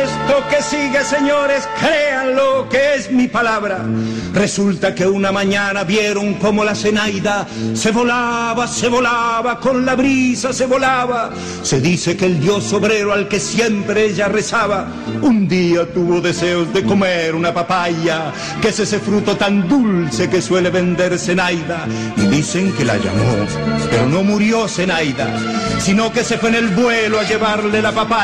esto que sigue, señores, créanlo que es mi palabra. Resulta que una mañana vieron como la Zenaida se volaba, con la brisa se volaba. Se dice que el dios obrero al que siempre ella rezaba, un día tuvo deseos de comer una papaya, que es ese fruto tan dulce que suele vender Zenaida. Y dicen que la llamó, pero no murió Zenaida, sino que se fue en el vuelo a llevarle la papaya.